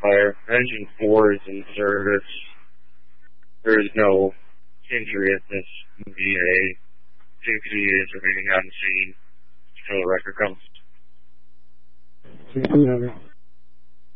fire. Engine 4 is in service. There is no injury at this VA. 60 is remaining on scene until the record comes.